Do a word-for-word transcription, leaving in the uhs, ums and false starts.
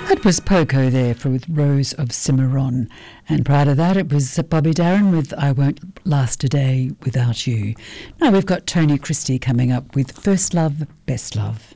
That was Poco there for with Rose of Cimarron. And prior to that, it was Bobby Darin with I Won't Last a Day Without You. Now we've got Tony Christie coming up with First Love, Best Love.